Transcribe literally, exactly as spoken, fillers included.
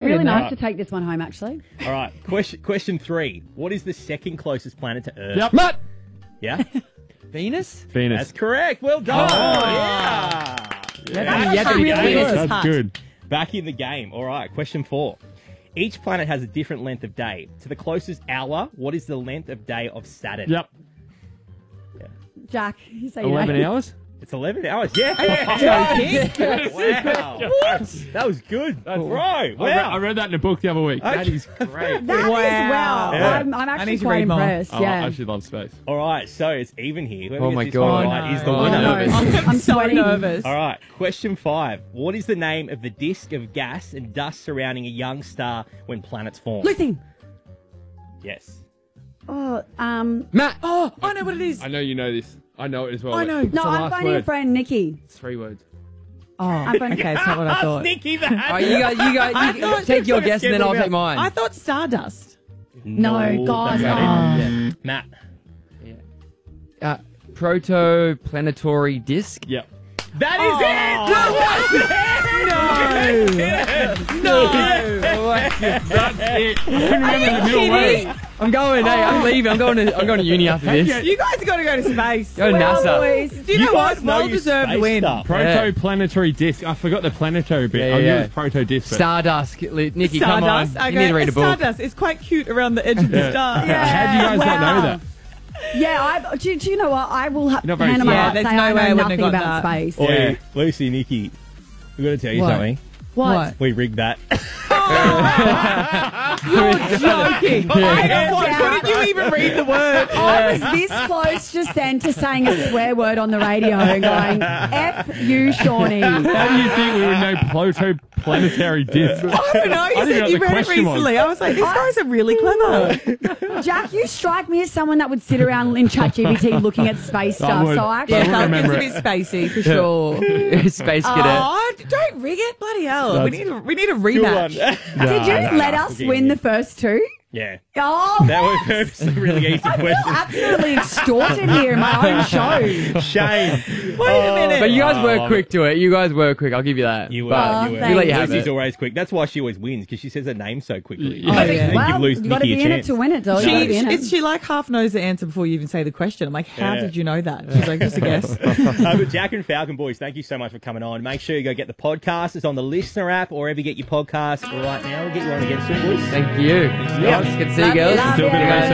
really good, nice Nat. to take this one home, actually. All right. Question question three. What is the second closest planet to Earth? Yep. Matt. Yeah? Venus? Venus. That's correct. Well done. Oh. Yeah. Yeah, Yeah. that's really really good. That's Hut. good. Back in the game. All right. Question four. Each planet has a different length of day. To the closest hour, what is the length of day of Saturn? Yep. Jack, you say you Eleven know. hours. It's eleven hours. Yeah. Wow. What? That was good. That's right. I, read, I Wow. read that in a book the other week. Okay. That is great. That is Wow. wow. Yeah. I'm, I'm I actually need to quite read more. impressed. Oh, yeah. I actually love space. All right. So it's even here. Whoever Oh gets my this God. one Oh, right no. is the Oh, winner. no. I'm, I'm so sweating. nervous. All right. Question five. What is the name of the disk of gas and dust surrounding a young star when planets form? Lucy. Yes. Oh, um, Matt. Oh, I know what it is. I know you know this. I know it as well. I know. What's no, the I'm last phoning a word? friend, Nikki. It's three words. Oh, I'm phoning- okay, it's not what I thought. Nicky, that. Oh, you guys, you guys, I you thought- take your Look at guess and then I'll Skipper take mine. I thought Stardust. No, God, that's no. not it. Yeah. Matt. Uh, protoplanetary disc. Yep. That is it! No. That's it. I couldn't remember the middle kidding? word. I'm going. Hey, I'm leaving. I'm going to. I'm going to uni after this. Yeah. You guys have got to go to space. Go to Well, NASA. boys. Do you, You know guys what? know Well your deserved space win. stuff. Protoplanetary disc. I forgot the planetary bit. Yeah, I knew yeah. it was proto disc. but- Stardust. Li- Nikki, come on. Stardust. Okay. You need to read a book. Stardust. It's quite cute around the edge of the Yeah. star. Yeah. How do you guys not know Wow. that? Yeah, I, do, do you know what? I will ha- You're not very hand on my smart. heart Yeah, say there's no I way I know wouldn't have nothing got about that. space. Oi, Yeah. Lucy, Nikki, we've got to tell you What? something. What? We rigged that. You're joking. I, what, couldn't you even read the word? I was this close just then to saying a swear word on the radio and going, F you, Shawnee. How do you think we would know protoplanetary disc? I don't know. You I didn't know said what you the read it question was. recently. I was like, these guys are really clever. Jack, you strike me as someone that would sit around in ChatGPT looking at space stuff. would. So I actually I Yeah, would Falcon's remember a it. bit spacey for sure. Space cadet. Oh, don't rig it, bloody hell! We That's- need a, we need a Good one. rematch. Did you Nah, let nah, us we'll win get the first two? Yeah. Oh, That was purposely really easy question. absolutely extorted here in my own show. Shame. Wait a minute. But you guys Oh, were love quick to it. You guys were quick. I'll give you that. You were. But you were. thanks. We let you have Lucy's it. always quick. That's why she always wins, because she says her name so quickly. Yeah. Oh, I think yeah. you Well, lose you got to Nikki be a in chance. it to win it, doll. You She, gotta be in it. is she like half knows the answer before you even say the question? I'm like, how Yeah. did you know that? She's like, just a guess. Uh, but Jack and Falcon boys, thank you so much for coming on. Make sure you go get the podcast. It's on the Listener app or wherever you get your podcasts right now. We'll get you on again soon, boys. Thank you. Yes, good to see you, girls. Love Still a bit of ya.